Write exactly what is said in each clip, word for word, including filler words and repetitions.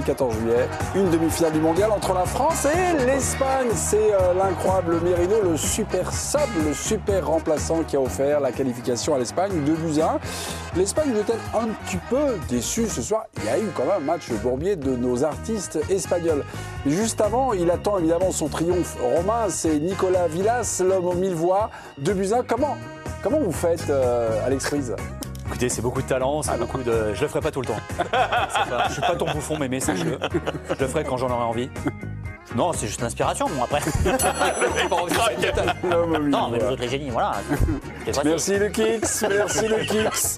mardi quatorze juillet, une demi-finale du mondial entre la France et l'Espagne. C'est euh, l'incroyable Merino, le super sub, le super remplaçant qui a offert la qualification à l'Espagne, deux buts à un. L'Espagne est peut-être un petit peu déçue ce soir. Il y a eu quand même un match bourbier de nos artistes espagnols. Mais juste avant, il attend évidemment son triomphe romain. C'est Nicolas Villas, l'homme aux mille voix, deux buts à un. Comment, comment vous faites, euh, Alex Ruiz ? Écoutez, c'est beaucoup de talent, c'est ah, beaucoup de... Je le ferai pas tout le temps. Pas... Je suis pas ton bouffon, mémé, sache-le. Je le ferai quand j'en aurai envie. Non, c'est juste l'inspiration, bon, après. Non, mais les autres, les génies, voilà. Merci le Kix, merci le Kix.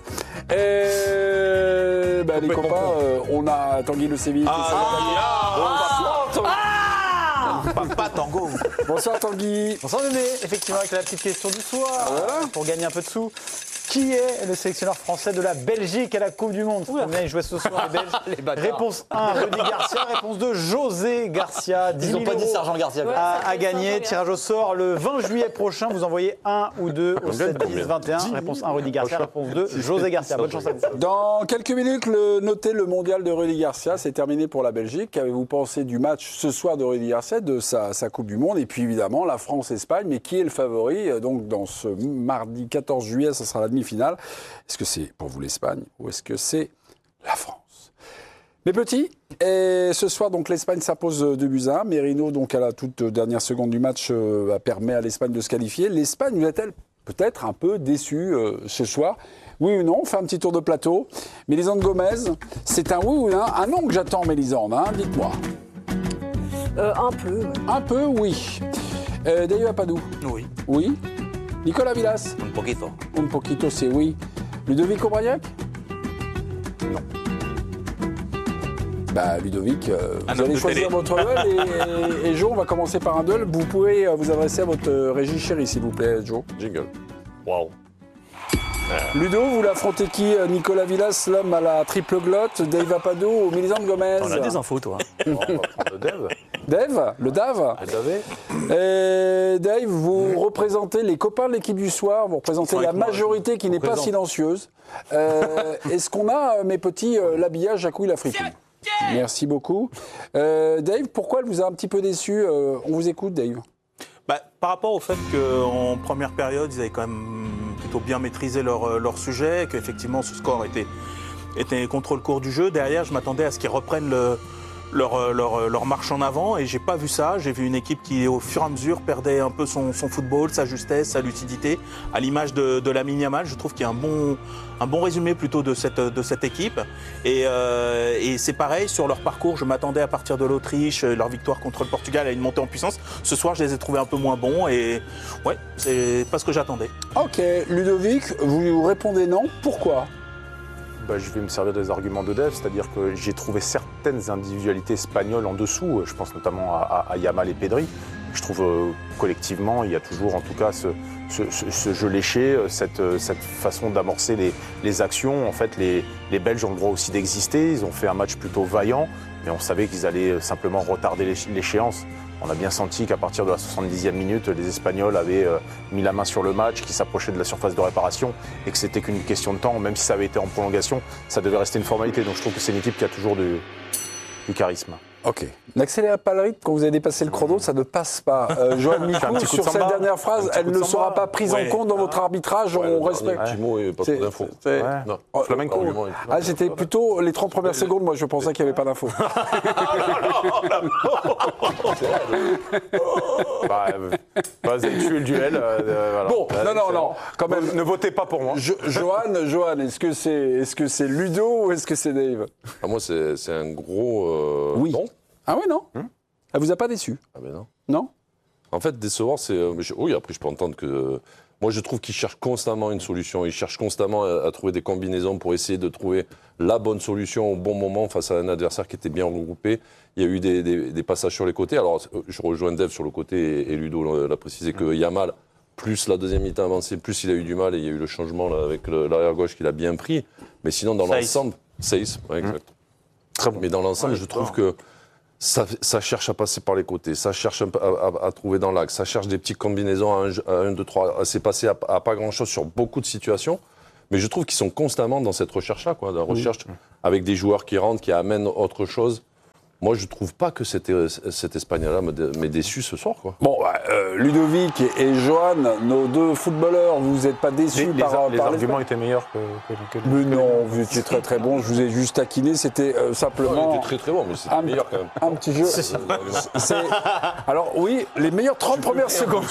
Et bah, les copains, euh, on a Tanguy Le Séville. Ah, ah, Bonsoir, ah, Tanguy. Pas Tango. Bonsoir Tanguy. Bonsoir mémé, effectivement, avec la petite question du soir, voilà. Pour gagner un peu de sous. Qui est le sélectionneur français de la Belgique à la Coupe du Monde ? Combien ils jouaient ce soir, les Belges ? Les réponse un, Rudy Garcia. Réponse deux, José Garcia. Ils n'ont pas dit Sergent Garcia. Ouais, à, à gagner. Tirage au sort le vingt juillet prochain. Vous envoyez un ou deux au sept dix vingt et un. Réponse un, Rudy Garcia. Réponse deux, José Garcia. Bonne chance à vous. Dans quelques minutes, le, notez le mondial de Rudy Garcia. C'est terminé pour la Belgique. Qu'avez-vous pensé du match ce soir de Rudy Garcia, de sa, sa Coupe du Monde ? Et puis évidemment, la France-Espagne. Mais qui est le favori ? Donc dans ce mardi quatorze juillet, ce sera la demi-finale. Est-ce que c'est pour vous l'Espagne ou est-ce que c'est la France ? Mes petits, et ce soir, donc, l'Espagne s'impose deux buts à un. Merino, donc, à la toute dernière seconde du match, euh, permet à l'Espagne de se qualifier. L'Espagne est-elle peut-être un peu déçue euh, ce soir ? Oui ou non ? On fait un petit tour de plateau. Mélisande Gomez, c'est un oui ou un, un non que j'attends, Mélisande, hein, dites-moi. Euh, un peu. Ouais. Un peu, oui. Euh, David Apadou ? Oui. Oui. Nicolas Villas ? Un poquito. Un poquito, c'est oui. Ludovic Aubragnac ? Non. Bah, Ludovic, euh, Un vous allez choisir télé. votre duel et, et Joe, on va commencer par un duel. Vous pouvez euh, vous adresser à votre euh, régie chérie, s'il vous plaît, Joe. Jingle. Waouh. Ludo, vous l'affrontez qui ? Nicolas Villas, l'homme à la triple glotte, Dave Apadou ou Mélisande Gomez ? On a des infos, toi. On va prendre le Dev. Dave, le Dave. Le Davé. Et Dave, vous représentez les copains de l'équipe du soir, vous représentez la majorité qui n'est pas silencieuse. Euh, est-ce qu'on a, mes petits, euh, l'habillage Jacouille l'Africain ? Merci beaucoup. Euh, Dave, pourquoi elle vous a un petit peu déçu ? euh, On vous écoute, Dave. Bah, par rapport au fait qu'en première période, ils avaient quand même plutôt bien maîtrisé leur, leur sujet, qu'effectivement ce score était, était contre le cours du jeu. Derrière, je m'attendais à ce qu'ils reprennent le, leur, leur, leur marche en avant et j'ai pas vu ça. J'ai vu une équipe qui, au fur et à mesure, perdait un peu son, son football, sa justesse, sa lucidité, à l'image de, de Lamine Yamal. Je trouve qu'il y a un bon, un bon résumé plutôt de cette, de cette équipe. Et, euh, et c'est pareil, sur leur parcours, je m'attendais à partir de l'Autriche, leur victoire contre le Portugal, à une montée en puissance. Ce soir, je les ai trouvés un peu moins bons et ouais, c'est pas ce que j'attendais. Ok, Ludovic, vous répondez non. Pourquoi ? Bah, je vais me servir des arguments de Dev, c'est-à-dire que j'ai trouvé certaines individualités espagnoles en dessous, je pense notamment à, à, à Yamal et Pedri. Je trouve euh, collectivement, il y a toujours en tout cas ce, ce, ce, ce jeu léché, cette, cette façon d'amorcer les, les actions. En fait, les, les Belges ont le droit aussi d'exister, ils ont fait un match plutôt vaillant, mais on savait qu'ils allaient simplement retarder l'échéance. On a bien senti qu'à partir de la soixante-dixième minute, les Espagnols avaient euh, mis la main sur le match, qu'ils s'approchaient de la surface de réparation et que c'était qu'une question de temps. Même si ça avait été en prolongation, ça devait rester une formalité. Donc je trouve que c'est une équipe qui a toujours du, du charisme. Ok. N'accélérez pas le rythme, quand vous avez dépassé le chrono, ça ne passe pas. Euh, Joanne Micou, sur cette dernière phrase, elle ne sera pas prise ouais. en compte dans votre arbitrage, ouais, on respecte. Un petit mot et pas trop d'infos. Ouais. Non. Oh, Flamenco. Ah, c'était plutôt les trente premières secondes, moi je pensais qu'il n'y avait pas d'infos. bah, bah, vous avez tué le duel. Euh, voilà. Bon, euh, non, non, non, quand même. Ne votez pas pour moi. Jo- Johan, Johan, est-ce que c'est est -ce c'est Ludo ou est-ce que c'est Dave ? Ah, moi, c'est c'est un gros euh, Oui. non. Ah oui, non hum Elle vous a pas déçu ? Ah ben non. Non ? En fait, décevoir, c'est... euh, je- Oui, après, je peux entendre que... euh, Moi, je trouve qu'ils cherchent constamment une solution. Ils cherchent constamment à, à trouver des combinaisons pour essayer de trouver la bonne solution au bon moment face à un adversaire qui était bien regroupé. Il y a eu des, des, des passages sur les côtés. Alors, je rejoins Dev sur le côté, et, et Ludo l'a précisé, que Yamal, plus la deuxième mi-temps avancée, plus il a eu du mal, et il y a eu le changement là, avec le- l'arrière-gauche qu'il a bien pris. Mais sinon, dans Saïs. l'ensemble... Saïs, ouais, exact. Très bon. Mais dans l'ensemble, Ouais, je trouve fort. que ça, ça cherche à passer par les côtés, ça cherche un peu à, à, à trouver dans l'axe, ça cherche des petites combinaisons à un, deux, trois. C'est passé à, à pas grand-chose sur beaucoup de situations, mais je trouve qu'ils sont constamment dans cette recherche-là, quoi, dans la recherche avec des joueurs qui rentrent, qui amènent autre chose. Moi, je trouve pas que cette, cette Espagne-là m'ait déçu ce soir, quoi. Bon, euh, Ludovic et, et Johan, nos deux footballeurs, vous n'êtes pas déçus Les, par, les, par les arguments étaient meilleurs que, que, que Mais non, vous étiez très très bon. Je vous ai juste taquiné. C'était euh, simplement. Il était très très bon, mais c'était un, meilleur quand même. un petit jeu. C'est- Alors oui, les meilleures trente premières secondes.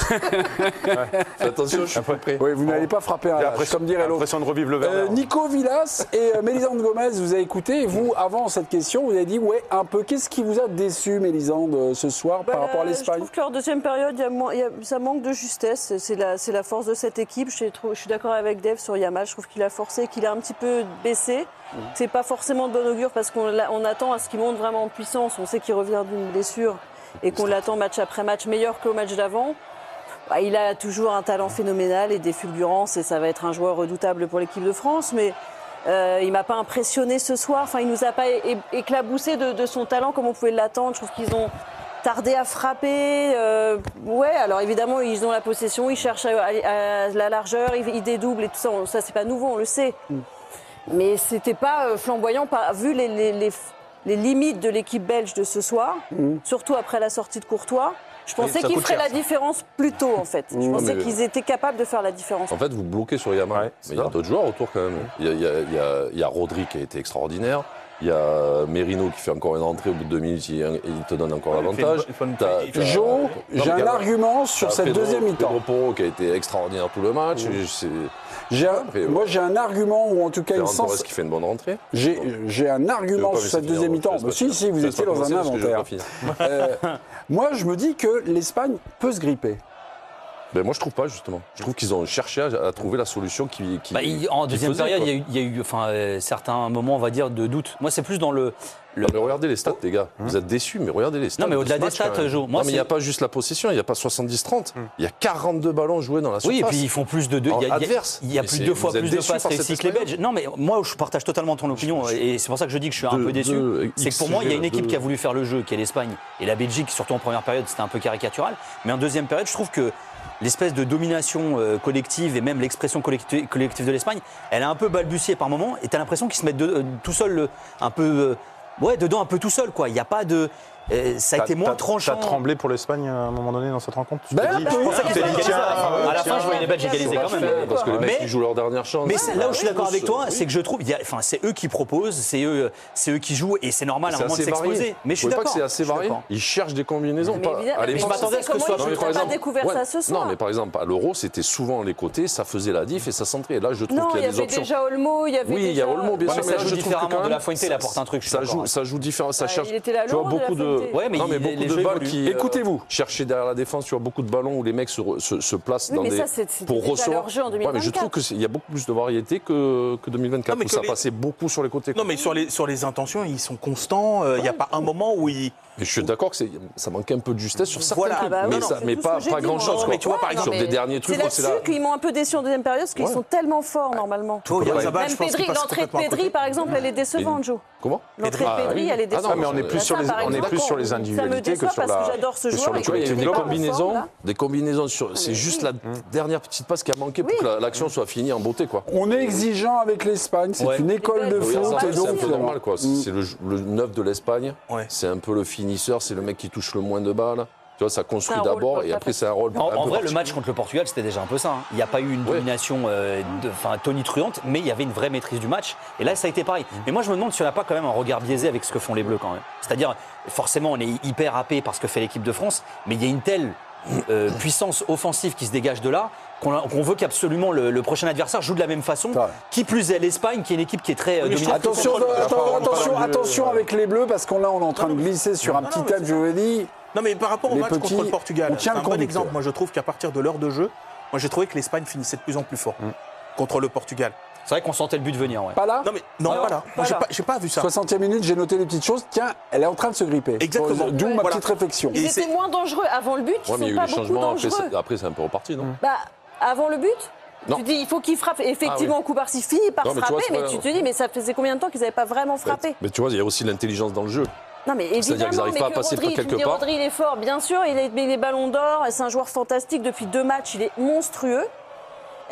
Fais attention, je suis pas prêt. Oui, vous n'allez pas frapper un lâche, comme dirait l'autre. l'impression de revivre le Euh, Werner. Nico Villas et euh, Mélisande Gomez, vous avez écouté. Et vous, avant cette question, vous avez dit ouais, un peu. Qu'est-ce qui vous a déçu, Mélisande, euh, ce soir Bah, par rapport à Je l'Espagne? trouve que leur deuxième période, il y a moins- il y a- ça manque de justesse. C'est la, c'est la force de cette équipe. Je suis, je suis d'accord avec Dave sur Yamal. Je trouve qu'il a forcé, qu'il a un petit peu baissé. C'est pas forcément de bon augure parce qu'on l'a- on attend à ce qu'il monte vraiment en puissance. On sait qu'il revient d'une blessure et qu'on l'attend match après match meilleur qu'au match d'avant. Bah, il a toujours un talent phénoménal et des fulgurances et ça va être un joueur redoutable pour l'équipe de France. Mais euh, il m'a pas impressionné ce soir. Enfin, il nous a pas é- éclaboussé de, de son talent comme on pouvait l'attendre. Je trouve qu'ils ont tardé à frapper. Euh, ouais, alors évidemment, ils ont la possession, ils cherchent à, à- à la largeur, ils, ils dédoublent et tout ça. On- Ça, c'est pas nouveau, on le sait. Mais c'était pas euh, flamboyant, pas, vu les, les, les, les limites de l'équipe belge de ce soir, surtout après la sortie de Courtois. Je pensais ça qu'ils coûte feraient cher, la ça. différence plus tôt, en fait. Je pensais mais- qu'ils étaient capables de faire la différence. En fait, vous bloquez sur Yamal. Ouais, mais il y a ça. d'autres joueurs autour quand même. Il y a, il y a- il y a- il y a Rodri qui a été extraordinaire. Il y a Merino qui fait encore une entrée au bout de deux minutes, il, il te donne encore Ouais, il fait une l'avantage. bonne- il fait une- T'as- il fait- t'as- Jo, non, j'ai mais un il y a- argument sur t'as cette Pedro- deuxième mi-temps. Pedro Porro qui a été extraordinaire tout le match. Et c'est- J'ai un- Après, moi, j'ai un argument ou en tout cas une Ferran Torres sens. qui fait une bonne rentrée. J'ai j'ai un Je veux argument pas sur laisser cette finir, deuxième je mi-temps. laisse pas Bah, si, finir. si, vous Je laisse étiez pas dans un commencer parce que je veux inventaire. pas finir. Euh, moi, je me dis que l'Espagne peut se gripper. Ben moi, je trouve pas, justement. Je trouve qu'ils ont cherché à, à trouver la solution qui. qui Bah, il- en qui deuxième faisait, période, quoi. il y a eu, il y a eu enfin, euh, certains moments, on va dire, de doute. Moi, c'est plus dans le. le- Non, mais regardez les stats, les gars. Vous êtes déçus, mais regardez les stats. Non, mais de au-delà ce des match, stats, quand même. Jo, moi, non, mais il n'y a c'est- pas juste la possession, il n'y a pas soixante-dix trente. Il y a quarante-deux ballons joués dans la surface. Oui, et puis ils font plus de deux. En Il y a, il y a- adverse. il y a Mais plus c'est- deux fois vous êtes plus de déçus passes par cette réussies que les Espagnole Belges. Non, mais moi, je partage totalement ton opinion, et c'est pour ça que je dis que je suis un Deux- peu déçu. deux- C'est que pour moi, il y a une équipe deux- qui a voulu faire le jeu, qui est l'Espagne, et la Belgique, surtout en première période, c'était un peu caricatural. Mais en deuxième période, je trouve que l'espèce de domination euh, collective et même l'expression collecti- collective de l'Espagne, elle a un peu balbutié par moments, et tu as l'impression qu'ils se mettent de- euh, tout seuls, euh, un peu. euh, Ouais, dedans un peu tout seul, quoi. Il n'y a pas de. euh, ça a T'as- été moins t'as- tranchant. T'as tremblé pour l'Espagne à un moment donné dans cette rencontre? Tu Ben, t'es dit- un peu. Je pensais qu'ils t'es allaient dit, égaliser. tiens, À la euh, fin, je voyais les Belges égaliser quand même. Parce que les mecs, Mais- ils jouent leur dernière chance. Mais c'est là où je suis d'accord avec toi, Oui. c'est que je trouve, il y a- enfin, c'est eux qui proposent, c'est eux, c'est eux qui jouent, et c'est normal à un C'est moment de assez varié. s'exposer. Mais je suis Vous trouvez d'accord. pas que c'est assez je suis varié. d'accord. Ils cherchent des combinaisons. Mais pas- évidemment, à mais l'époque- je m'attendais à ce que Non, ce soit- mais je par n'ai pas exemple- découvert ouais. ça ce soir. Non, mais par exemple, à l'Euro, c'était souvent les côtés, ça faisait la diff et ça centrait. Là, je trouve Non, qu'il il y y a des avait options. déjà Olmo, il y avait Oui, il y a déjà- Olmo, bien Ouais, sûr, mais ça là, joue je trouve que différemment. quand De même, La Fuente, il apporte un truc, je suis Ça d'accord, joue, ouais. ça joue différent. Ça Ah, cherche. il était là tu vois lourd, de La beaucoup de. Fuente. Ouais, mais non, mais il- beaucoup les de jeux balles évoluent. qui. euh, Écoutez-vous. Chercher derrière la défense, tu vois beaucoup de ballons où les mecs se, re- se, se placent Oui, dans mais des. ça, c'est- c'était pour déjà recevoir. leur jeu en Ouais, mais je deux mille vingt-quatre. trouve qu'il y a beaucoup plus de variété que, que deux mille vingt-quatre, Non, mais où que ça les- passait beaucoup sur les côtés. Non, mais sur les, sur les intentions, ils sont constants. Il n'y a pas un moment où ils. Mais je suis d'accord que c'est- ça manque un peu de justesse sur certains Voilà. trucs, Ah bah mais, oui, ça- c'est mais tout pas, ce que pas j'ai dit, grand moi. chose. Non, Quoi. mais tu vois, par sur exemple, des derniers trucs, C'est moi, là-dessus là- qu'ils m'ont un peu déçu en deuxième période, parce qu'ils Ouais. sont tellement forts normalement. Oh, Oyarzabal, Même je pense Pedri, qu'il passe l'entrée de complètement à côté. Pedri, par exemple, elle est décevante, Joe. Comment L'entrée de Ah, Pedri, oui. elle est Ah non, décevante. mais on est plus Là, sur ça, les- par on est exemple, plus sur les ça me individualités déçoit que sur parce la- que j'adore ce que sur joueur. le il Tu vois, il y a est eu des tellement combinaisons, fort, là. des combinaisons sur. C'est mais juste oui. la dernière petite passe qui a manqué pour Oui. que la- l'action soit finie en beauté, quoi. On est exigeant avec l'Espagne. C'est Ouais. une école de Oui, Oui, foot. ça, Et c'est un donc, peu normal, quoi. Mm. C'est le, le neuf de l'Espagne. Ouais. C'est un peu le finisseur, c'est le mec qui touche le moins de balles. Tu vois, ça construit C'est un rôle d'abord pas et après c'est un rôle. En, un en peu vrai, le particulier. match contre le Portugal, c'était déjà un peu ça. hein. Il n'y a pas eu une Ouais. domination euh, de- enfin, tonitruante, mais il y avait une vraie maîtrise du match. Et là, ça a été pareil. Mm. Mais moi, je me demande si on n'a pas quand même un regard biaisé avec ce que font les Bleus quand même. C'est-à-dire, forcément, on est hyper happé par ce que fait l'équipe de France, mais il y a une telle euh, puissance offensive qui se dégage de là qu'on a- qu'on veut qu'absolument le, le prochain adversaire joue de la même façon. Ouais. Qui plus est l'Espagne, qui est une équipe qui est très euh, Oui, mais je dominante. trouve Attention, Contrôle. attends, Parle- attention, parle de- attention avec les Bleus, parce qu'on là, on est en train de glisser sur un non, petit mais thème, c'est je vous l'ai dit. Non, mais par rapport au Les match petits, contre le Portugal, on tient c'est le un bon conducteur. exemple. Moi, je trouve qu'à partir de l'heure de jeu, moi, j'ai trouvé que l'Espagne finissait de plus en plus fort contre le Portugal. C'est vrai qu'on sentait le but venir. Ouais. Pas là Non, mais non, Non, pas là. pas Moi, j'ai là. pas, j'ai pas vu ça. soixantième minute, j'ai noté les petites choses. Tiens, elle est en train de se gripper. Exactement. D'où ma Voilà. petite réflexion. Ils Et c'est- étaient moins dangereux avant le but, ils Ouais, mais il y sont a eu pas des beaucoup changements. Après, dangereux. c'est- après, c'est un peu reparti, non Bah, avant le but Non. Tu dis, il faut qu'ils frappent. Effectivement, Ah oui. coup par ci, finit par Non, mais tu frapper, vois, c'est mais pas- tu te dis, mais ça faisait combien de temps qu'ils n'avaient pas vraiment frappé Mais tu vois, il y a aussi l'intelligence dans le jeu. Non, mais C'est-à-dire qu'ils évidemment, n'arrivent mais pas à que passer Rodri, par tu me quelque dis, part. Rodri, il est fort, bien sûr, il est, mais il est ballon d'or, et c'est un joueur fantastique depuis deux matchs, il est monstrueux.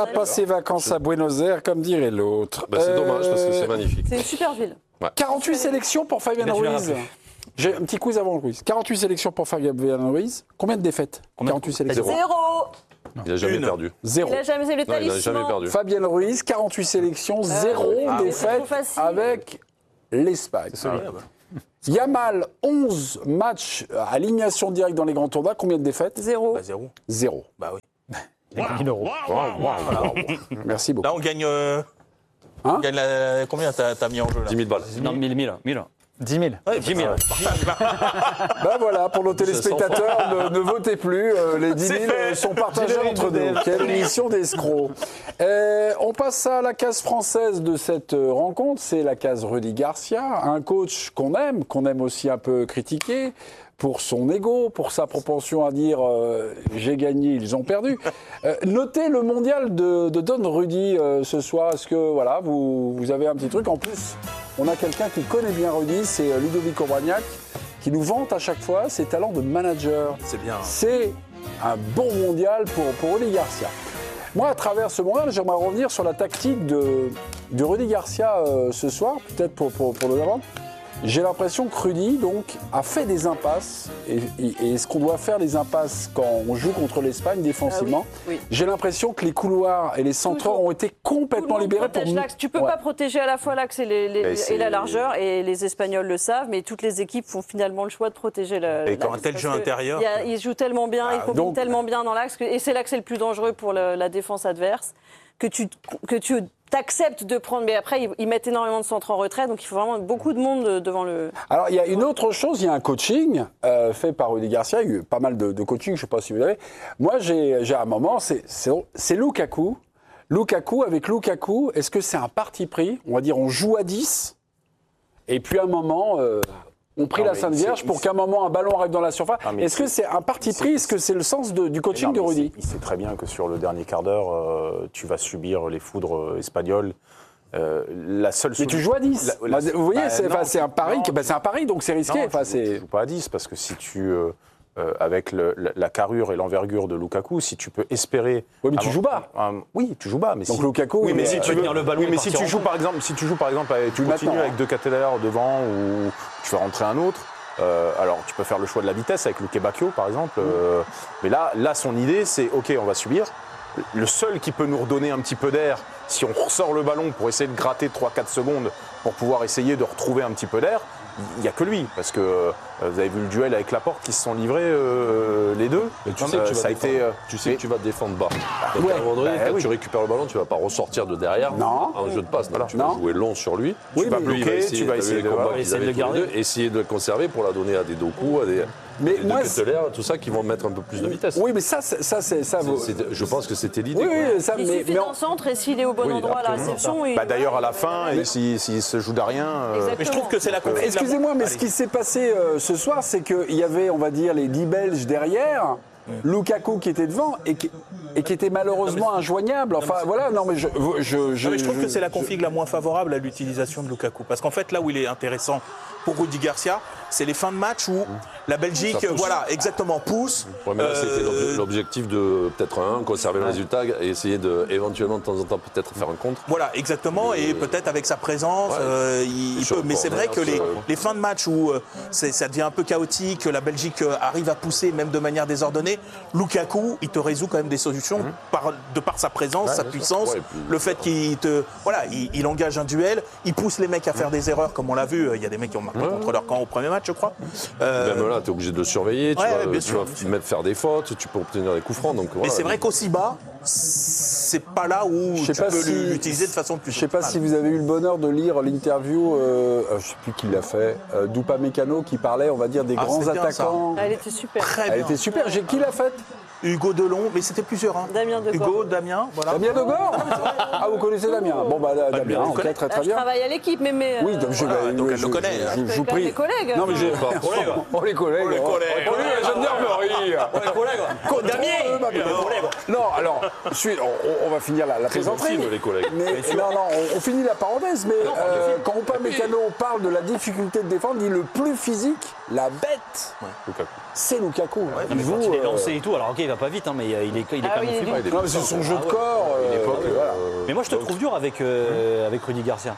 fera pas ses vacances à Buenos Aires, comme dirait l'autre. Bah, c'est Euh, dommage parce que c'est magnifique. C'est une super ville. quarante-huit sélections pour Fabien Eh ben, tu l'as Ruiz. rappelé. J'ai un petit quiz avant le quiz. quarante-huit sélections pour Fabien Ruiz. Combien de défaites Combien quarante-huit sélections. Zéro. Zéro. Il n'a jamais Une. perdu. Zéro. Il a jamais fait le Non, il n'a jamais talisman. perdu. Fabien Ruiz, quarante-huit sélections, zéro Ah, c'est défaite trop facile. avec l'Espagne. C'est solide. Ah ouais, bah. Yamal, onze matchs à alignation directe dans les grands tournois. Combien de défaites? Zéro. Bah, zéro. Zéro. Bah oui. mille euros. Merci beaucoup. Là, on gagne. euh, Hein on gagne la- combien t'as t'as mis en jeu là dix mille balles. Non, mille, mille, mille. dix mille. Ouais, dix mille. Ben voilà, pour nos téléspectateurs, ne, ne votez plus. euh, les dix mille fait. sont partagés Générique entre de nous. Dave. Quelle émission d'escrocs. Euh, on passe à la case française de cette euh, rencontre. C'est la case Rudy Garcia, un coach qu'on aime, qu'on aime aussi un peu critiquer pour son ego, pour sa propension à dire euh, j'ai gagné, ils ont perdu. Euh, notez le mondial de, de Don Rudy euh, ce soir. Est-ce que voilà, vous, vous avez un petit truc? En plus, on a quelqu'un qui connaît bien Rudy, c'est euh, Ludovic Obraniak, qui nous vante à chaque fois ses talents de manager. C'est bien. C'est un bon mondial pour, pour Rudy Garcia. Moi, à travers ce mondial, j'aimerais revenir sur la tactique de, de Rudy Garcia euh, ce soir, peut-être pour, pour, pour le avant. J'ai l'impression que Rudy donc, a fait des impasses. Et, et, et est-ce qu'on doit faire des impasses quand on joue contre l'Espagne défensivement? Ah oui, oui. J'ai l'impression que les couloirs et les centreurs Toujours. ont été Tout le complètement monde libérés pour protège l'axe. Tu peux Ouais. pas protéger à la fois l'axe et, les- les- Mais c'est- et la largeur, et les Espagnols le savent, mais toutes les équipes font finalement le choix de protéger le. Et quand l'axe, un tel parce jeu que intérieur, il y a- Ils jouent tellement bien, ils combinent donc- tellement bien dans l'axe, que- et c'est là que c'est le plus dangereux pour le- la défense adverse, que tu que tu t'acceptes de prendre. Mais après, ils, ils mettent énormément de centres en retrait, donc il faut vraiment beaucoup de monde euh, devant le. Alors, il y a une autre chose, il y a un coaching euh, fait par Rudy Garcia. Il y a eu pas mal de, de coaching, je ne sais pas si vous l'avez. Moi, j'ai j'ai un moment, c'est c'est- c'est Lukaku. Lukaku, avec Lukaku, est-ce que c'est un parti pris? On va dire, on joue à dix, et puis à un moment, euh, on prie Non, la mais Sainte il Vierge sait- pour il qu'à un moment, un ballon arrive dans la surface. Ah, mais Est-ce que c'est- c'est un parti il sait- pris? Est-ce que c'est le sens de- du coaching Non, de mais Rudy? Il sait très bien que sur le dernier quart d'heure, euh, tu vas subir les foudres euh, espagnoles. Euh, la seule Mais tu solution- joues à dix. La- la- Bah, vous voyez, bah, c'est non, enfin, c'est un pari, non, que- bah, c'est un pari, donc c'est risqué. Non, Enfin, tu, joues, tu c'est- joues pas à dix parce que si tu, euh, euh, avec le- la, la carrure et l'envergure de Lukaku, si tu peux espérer. Oui, mais tu un- joues bas. un- oui, tu joues bas. Mais Donc si, Lukaku, oui, mais il si va tu veux, tenir le ballon oui, et mais si partir tu en joues contre. par exemple, si tu joues par exemple, avec- tu Maintenant, continues hein. avec deux Catalaires devant ou tu fais rentrer un autre. euh, alors, tu peux faire le choix de la vitesse avec Luke Bacchio, par exemple. euh, mais là, là, son idée, c'est OK, on va subir. Le seul qui peut nous redonner un petit peu d'air, si on ressort le ballon pour essayer de gratter trois quatre secondes pour pouvoir essayer de retrouver un petit peu d'air, il n'y a que lui. Parce que euh, vous avez vu le duel avec Laporte qui se sont livrés euh, les deux. Mais tu Euh, sais que tu vas ça a défendre, été. euh, tu sais mais- que tu vas défendre bas. Donc Ouais. à un moment donné, Bah, quand oui. tu récupères le ballon, tu vas pas ressortir de derrière Non. en jeu de passe. Donc tu Non. vas jouer long sur lui. Oui, tu vas mais- bloquer, bloquer, essayer, tu vas t'as vu essayer les de- combats ouais, qu'ils essayer de avaient le tous les garder. deux, essayer de le conserver pour la donner à des Doku, à des, Mais des moi, De Ketteler, tout ça qui vont mettre un peu plus de vitesse. Oui, mais ça, c'est- ça, c'est ça. C'est- vaut- c'était- je pense que c'était l'idée. Oui, quoi. oui, ça, Il mais, suffit mais en- d'un centre, et s'il est au bon Oui, endroit à la absolument. réception. il- Bah, D'ailleurs, à la fin, Oui. s'il s'il se joue d'à rien. euh, Exactement. Mais je trouve que c'est la conflit de la- Excusez-moi, mais ce Allez. qui s'est passé euh, ce soir, c'est qu'il y avait, on va dire, les dix Belges derrière, Lukaku qui était devant et qui, et qui était malheureusement injoignable. Enfin, voilà, non, mais je. je, je, Non, mais je trouve je- que c'est la je- config la moins favorable à l'utilisation de Lukaku. Parce qu'en fait, là où il est intéressant pour Rudy Garcia, c'est les fins de match où la Belgique, Ça pousse. voilà, exactement, pousse. Ouais, mais là, c'était Euh, l'obje- l'objectif de peut-être un, conserver le résultat et essayer de, éventuellement, de temps en temps, peut-être faire un contre. Voilà, exactement, et Et- peut-être avec sa présence, Ouais. euh, il, il Sur peut. le Mais c'est vrai corner, que les, sur- les fins de match où euh, c'est- ça devient un peu chaotique, que la Belgique euh, arrive à pousser même de manière désordonnée, Lukaku, il te résout quand même des solutions par, de par sa présence, Ouais, sa bien sûr. puissance, Ouais, et puis- le fait qu'il te, voilà, il, il engage un duel, il pousse les mecs à faire des erreurs, comme on l'a vu. Il y a des mecs qui ont marqué Ouais. contre leur camp au premier match, je crois. Euh, Même là, tu es obligé de le surveiller, tu ouais, vas, ouais, bien tu sûr, vas bien sûr. même faire des fautes, tu peux obtenir des coups francs. Donc, mais voilà. c'est vrai qu'aussi bas, c'est pas là où Je tu sais pas peux si- l'utiliser de façon plus Je sais pas optimale. si vous avez eu le bonheur de lire l'interview, euh, euh, je sais plus qui l'a fait, euh, d'Upamecano qui parlait, on va dire, des Ah, grands c'est bien, attaquants. Ah, elle était super. Très Elle bien. était super. J'ai qui l'a faite? Hugo Delon, mais c'était plusieurs. Hein. Damien Degord. Hugo, Damien, voilà. Damien Degord. Ah, vous connaissez Damien? Bon, bah, Damien, bien, ok, je connais. très Là, très je bien. travaille à l'équipe, mais. mais Oui, euh, donc je, voilà, donc elle je- le connaît, je- hein. je- je C'est vous quand même prie. des collègues. Non, mais j'ai. Enfin, Oh, les collègues. les oh, collègues. oh, la gendarmerie. collègues. Damien. Non, alors, je suis- on, on va finir la, la Très bon plaisanterie. film, les collègues. Mais, non, non, on, on finit la parenthèse, mais euh, quand Upamecano parle de la difficulté de défendre, il dit le plus physique, la bête, Lukaku. c'est Lukaku. Non, mais Vous, quand il est euh, lancé et tout, alors ok, il va pas vite, hein, mais euh, il est, il est Ah quand oui, même il est fluide. vite. non, mais c'est son jeu de Ah ouais. corps. À une euh, époque, voilà. euh, Mais moi, je te trouve dur avec, euh, avec Rudy Garcia.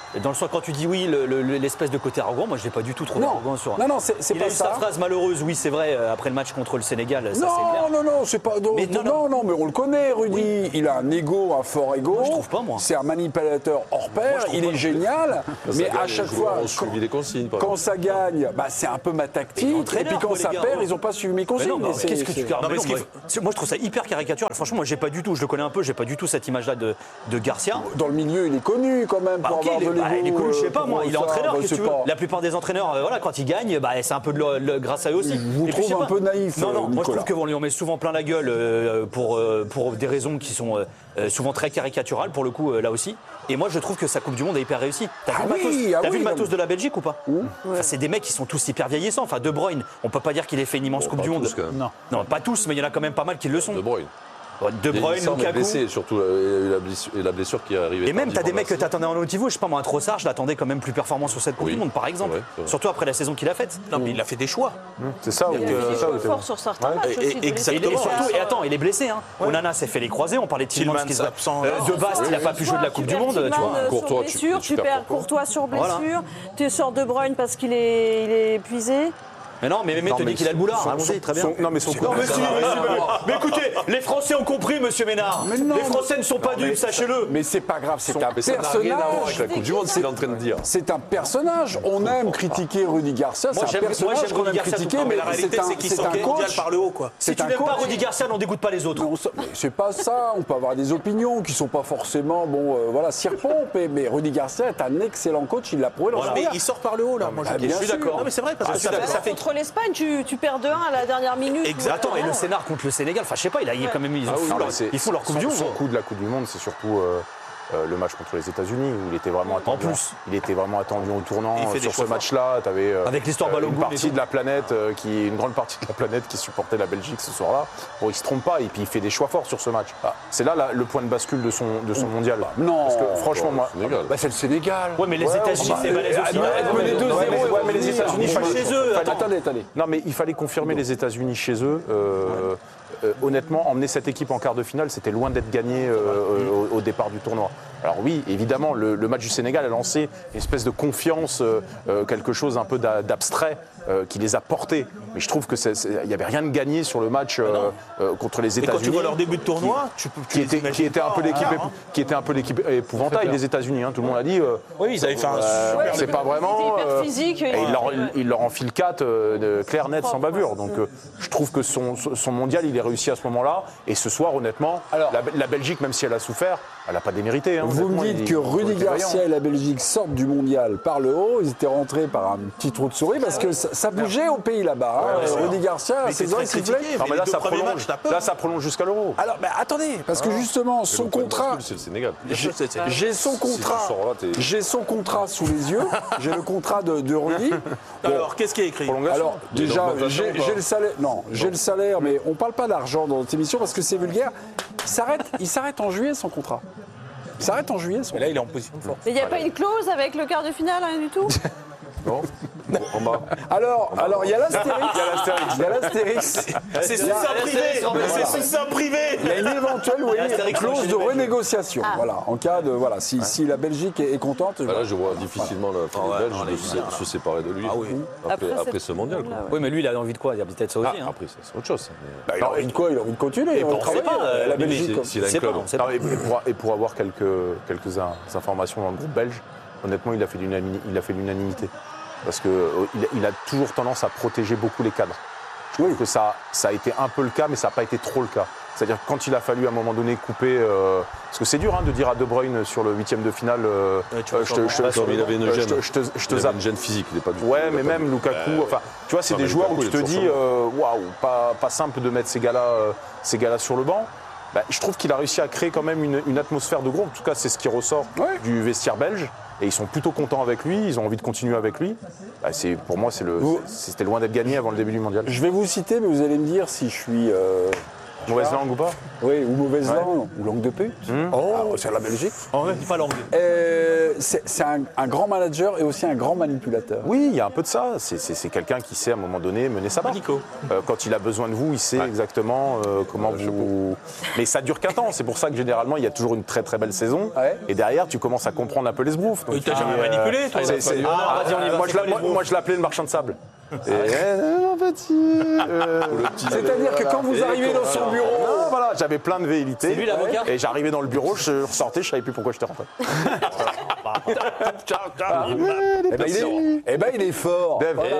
Dans le sens, quand tu dis oui, le- le- l'espèce de côté arrogant, moi je l'ai pas du tout trouvé Non. arrogant sur. Non, non, c'est c'est Il pas a eu sa ça. phrase malheureuse, oui, c'est vrai, euh, après le match contre le Sénégal, ça c'est clair. Non, non, non, c'est pas. Non, Mais non, non, non, mais on le connaît, Rudy. Il a un ego, un fort ego. Moi, je trouve pas, moi. C'est un manipulateur hors pair. trouve Il pas est non génial. Ça mais gagne, à les chaque joueurs fois, ont suivi les consignes. par quand exemple. ça gagne, bah, c'est un peu ma tactique. Et l'entraîneur, puis quand quoi, ça les gars. perd, ils n'ont pas suivi mes Mais consignes. non, mais Et c'est- qu'est-ce que tu c'est- carres Non, mais mais ce non, qu'il moi, moi, je trouve ça hyper caricatural. Franchement, moi j'ai pas du tout, je le connais un peu, j'ai pas du tout cette image-là de, de Garcia. Dans le milieu, il est connu quand même Bah, pour ok, avoir il, est, de l'ego. bah, il est connu, je sais pas euh, moi, il est pour ça. entraîneur, Bah, qu'est-ce que c'est tu veux. pas- La plupart des entraîneurs, euh, voilà, quand ils gagnent, bah, c'est un peu de le- le- grâce à eux aussi. Je vous Et puis, trouve je sais un pas. peu naïf, Non, non, euh, moi je Nicolas. trouve qu'on lui en met souvent plein la gueule euh, pour, euh, pour des raisons qui sont euh, euh, souvent très caricaturales, pour le coup, euh, là aussi. Et moi je trouve que sa Coupe du Monde est hyper réussie. T'as Ah vu, le oui, matos, ah T'as oui, vu le non, matos mais- de la Belgique ou pas Enfin, c'est des mecs qui sont tous hyper vieillissants. Enfin, De Bruyne, on peut pas dire qu'il ait fait une immense Bon, Coupe pas du Monde. tous, quand même. Non. Non, pas tous, mais il y en a quand même pas mal qui le sont. De Bruyne. De Bruyne, Il semble Lukaku. blessé, surtout euh, il y a eu la blessure, et la blessure qui est arrivée. Et même, t'as des mecs que tardivement, t'attendais en haut niveau, je sais pas moi, un Trossard, je l'attendais quand même plus performant sur cette Coupe Oui, du Monde, par exemple. c'est vrai, c'est vrai. Surtout après la saison qu'il a faite. Non, mais il a fait des choix. C'est ça. Il a où- fait des ça, choix où- forts sur certains Ouais. matchs Et- aussi. et- il voulait exactement. Et, et faire surtout, ça. et attends, il est blessé. Hein. Onana s'est fait les croisés, on parlait de Tillmans Tillmans qui se absent. Euh, De Bast, il a pas pu jouer de la Coupe du Monde, tu vois. Courtois, sur tu- blessure, tu tu perds perds Courtois. Courtois sur Voilà. blessure, tu sors De Bruyne parce qu'il est, il est épuisé. Mais non, mais Mémé Non, te mais dit qu'il a le boulard, son- allons-y, son- très bien. son- non, mais son coup- Non, mais si, mais si, mais- mais écoutez, les Français ont compris, monsieur Ménard. Mais non, Les Français ne sont pas dupes, sachez-le. Mais c'est pas grave, c'est Son- un mais ça n'a rien à voir avec personnage. la Coupe du Monde, c'est ce qu'il est en train de dire. C'est un personnage. On aime critiquer Rudy Garcia. Moi, C'est un j'aime- moi, personnage j'aime qu'on Rudy aime Garcia critiquer, tout le temps, mais Mais la réalité, c'est un, c'est qu'il c'est sort un le mondial coach. par le haut, quoi. Si C'est tu un n'aimes pas coach. Rudy Garcia, n'en dégoûte pas les autres. Non, ça- mais c'est pas ça. On peut avoir des opinions qui sont pas forcément bon. euh, voilà, cirpompes. et- Mais Rudy Garcia est un excellent coach. Il l'a prouvé dans Voilà. son Mais carrière. il sort par le haut, là. Moi, Ah, je bien suis sûr. d'accord. Non, mais c'est vrai, parce Ah, que je suis ça, d'accord. ça fait. Contre l'Espagne, tu, tu perds deux un à la dernière minute. Exactement, et le Voilà. scénar contre le Sénégal, enfin je sais pas, il a il est quand même, ils ont Ah oui, fou non, leur- mais c'est- ils font leur Coupe son- du Monde. Son coup de la Coupe du Monde, c'est surtout euh, euh, le match contre les États-Unis où il était vraiment attendu. plus. Il était vraiment attendu au tournant. Il fait euh, des Sur ce choix forts. match-là, tu avais Avec l'histoire une Balogun et partie tout. de la planète, euh, qui, une grande partie de la planète qui supportait la Belgique ce soir-là. Bon, il se trompe pas et puis il fait des choix forts sur ce match. C'est là, là, le point de bascule de son, de son mondial. non. Parce que franchement, moi. Sénégal. Bah, c'est le Sénégal. Ouais, mais les Ouais, États-Unis, bah, c'est balèze euh, aussi. euh, Ouais, menez deux Ouais, zéro, mais- ils ouais, vont mais les revenir. États-Unis, Ils il sont fallait- chez eux. Attends. Attendez, attendez. Non, mais il fallait confirmer les États-Unis chez eux. Euh, euh, honnêtement, emmener cette équipe en quart de finale, c'était loin d'être gagné euh, au, au départ du tournoi. Alors oui, évidemment, le, le match du Sénégal a lancé une espèce de confiance, euh, euh, quelque chose un peu d'a- d'abstrait euh, qui les a portés. Mais je trouve que c'est- c'est- il n'y avait rien de gagné sur le match euh, euh, contre les Et États-Unis. quand tu vois leur début de tournoi, tu peux. qui était, qui était un peu l'équipe épou- qui était un peu l'équipe épouvantail des États-Unis, hein, tout le monde a dit. euh, Oui, ils avaient fait un euh, super. c'est pas vraiment. C'était hyper euh, physique, et ils- il leur, ouais. il leur enfile quatre euh, de clair, net, sans bavure. Donc euh, je trouve que son, son mondial, il est réussi à ce moment-là. Et ce soir, honnêtement, Alors- la, la Belgique, même si elle a souffert, elle n'a pas démérité. Hein, Vous me honnêtement, dites ils- que ils ont Rudy été vaillants. Garcia et la Belgique sortent du mondial par le haut. Ils étaient rentrés par un petit trou de souris parce que ça, ça bougeait au pays là-bas. hein. Ouais, bien sûr. Rudy Garcia, Mais ses c'est oreilles très sifflaient. critiqué. Non, mais les là, deux ça premiers prolonge. matchs, t'as peur. Là, ça prolonge jusqu'à l'Euro. Alors, mais attendez, parce que justement, son Le point de contrat, bascule, c'est le Sénégal. j'ai C'est- c'est- j'ai son Si tu contrat, sors là, t'es- j'ai son contrat sous les yeux. J'ai le contrat de, de Rudy. Bon, Alors, qu'est-ce qui est écrit Prolongation. alors Il y a une déjà, augmentation j'ai ou pas j'ai le salaire. Non, j'ai le salaire, mais on parle pas d'argent dans cette émission parce que c'est vulgaire. Il s'arrête, il s'arrête en juillet son contrat. Il s'arrête en juillet son Mais là, il est en position de force. Mais il n'y a pas une clause avec le quart de finale, rien du tout. Non En bas. Alors, alors il y a l'astérix. Il y a l'astérix. C'est sous Il y a- sein privé. C'est sous sein privé. Il y a une éventuelle oui, Astérix, clause chez de les Belges. renégociation. Voilà, en cas de voilà, si, si la Belgique est, est contente. Bah là, je vois difficilement la fin Ah ouais, des non, Belges là, de il se, vient, là. se séparer de lui. Ah oui. Après, Après après, cette- ce mondial. Quoi. Là, ouais. Oui, mais lui, il a envie de quoi Il y a peut-être ça aussi. Ah, hein. après, ça, c'est autre chose. mais- Bah, il a envie de quoi Il a envie de continuer. on On sait travaille pas, euh, la mais Belgique. c'est- comme- s'il a un C'est pas, club. on sait Non, pas. et, et pour, et pour avoir quelques, quelques in- informations dans le groupe belge, honnêtement, il a fait l'unanimi- il a fait l'unanimité. Parce qu'il il a toujours tendance à protéger beaucoup les cadres. Je trouve que ça, ça a été un peu le cas, mais ça n'a pas été trop le cas. C'est-à-dire que quand il a fallu à un moment donné couper. euh, parce que c'est dur hein, de dire à De Bruyne sur le huitième de finale. euh, Ouais, tu vois, euh, je te- je te- Non, mais il avait une euh, je gêne. te- je te- je te Il avait zappe. une gêne physique, il n'est pas du tout. Ouais, il a mais pas même du- Lukaku, Euh, enfin, tu vois, c'est non, des mais joueurs Lukaku, où tu te il est dis, toujours euh, waouh, pas, pas simple de mettre ces gars-là, euh, ces gars-là sur le banc. Bah, je trouve qu'il a réussi à créer quand même une, une atmosphère de groupe. En tout cas, c'est ce qui ressort Ouais. du vestiaire belge. Et ils sont plutôt contents avec lui, ils ont envie de continuer avec lui. Bah, c'est, pour moi, c'est le, Vous- c'est- c'était loin d'être gagné avant le début du mondial. Je vais vous citer, mais vous allez me dire si je suis, euh, tu Mauvaise vois. langue ou pas? Oui, ou mauvaise Ouais. langue, ou langue de pute. Mmh. Oh, c'est la Belgique. On ne dit pas langue. Euh, c'est c'est un, un grand manager et aussi un grand manipulateur. Oui, il y a un peu de ça. C'est- C'est c'est quelqu'un qui sait à un moment donné mener sa barque. Nico. Euh, quand il a besoin de vous, il sait exactement euh, comment vous. Mais ça dure qu'un temps. C'est pour ça que généralement, il y a toujours une très très belle saison. Ouais. Et derrière, tu commences à comprendre un peu les sbroufs. Donc, Il t'a tu jamais dis, euh, manipulé, toi c'est- c'est- Ah, vas-y, on y va, moi, c'est je quoi l'a- les moi, sbroufs moi, je l'appelais le marchand de sable. Et, euh, mon petit. euh, C'est-à-dire que quand vous arrivez dans son bureau, non, voilà, j'avais plein de velléités. C'est lui, l'avocat Et j'arrivais dans le bureau, je ressortais, je savais plus pourquoi j'étais rentré. eh ben, il est, eh ben, il est fort. Dave, Voilà.